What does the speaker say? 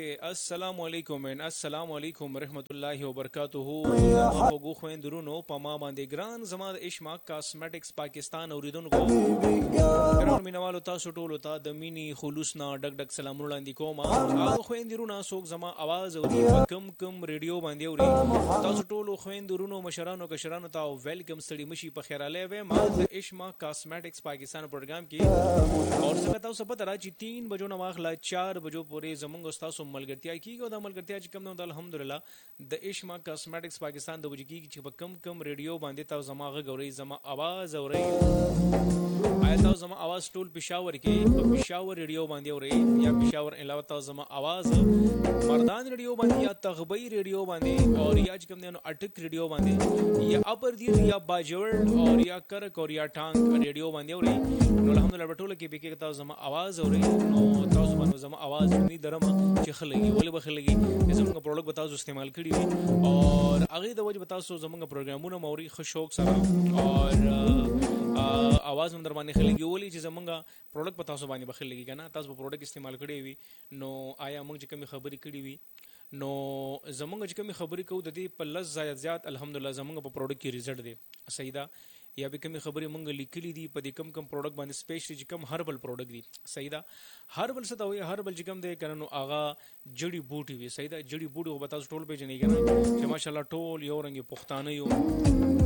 چې السلام علیکم السلام علیکم ورحمت الله وبرکاته. وګو خويندرونو په ما باندې ګران زما د اشما کاسمیټکس پاکستان اوریدونکو ګران مینوالو تاسو ټول ته د مینی خلوص نه ډک ډک سلامونه وړاندې کوم. هغه خويندرونو څوک زما आवाज اوري کم ریډیو باندې اوري تاسو ټول خويندرونو مشرانو کشرانو ته ویلکم ستړي مشي په خیر اله و ما د اشما کاسمیټکس پاکستان پروګرام کې اور څنګه تاسو پته را چې 3 بجو نه واخلا 4 بجو پورې زمونږ تاسو ملګرتیا کیږي او د ملګرتیا چې کوم نو الحمدلله د اشما کاسمیټکس پاکستان د وجې کیږي چې په کم ریډیو باندې تاسو زما غوړي زما आवाज اوري. آیا تاسو زما आवाज ټول پېښور کې په پېښور ریډیو باندې اوري یا پېښور علاوه تاسو زما आवाज مردان ریډیو باندې یا تغبی ریډیو باندې او یا چې کوم نو اټک ریډیو باندې یا اپر دی یا باجوړ او یا کرک او یا ټانک ریډیو باندې اوري نو الحمدلله ټول کې به کې تاسو زما आवाज اوري نو تاسو باندې زما आवाज نه درم چې خلګي ولې بخلګي زموږ پروډکټ به تاسو استعمال کړی وي او هغه د وجه به تاسو زموږ پروګرامونه موري خوشوق سره او आवाज هم در باندې خلګي ولې چې زموږ پروډکټ به تاسو باندې بخلګي کنه تاسو په پروډکټ استعمال کړی وي نو آیا موږ چې کوم خبرې کړې وي نو زموږ چې کوم خبرې کوو د دې په لږ زیات الحمدلله زموږ په پروډکټ کې ریزلټ دی صحیح ده یا به کوم خبرې مونږ لیکلي دي په دې کم پروډکټ باندې سپیشلی چې کم هربل پروډکټ دي صحیح ده هربل څه ته وایي هربل چې کم دی کنه نو هغه جړی بوټي وي صحیح ده جړی بوټي او به تاسو ټول پیژنئ کنه چې ماشاءالله ټول یو رنګ پښتانه یو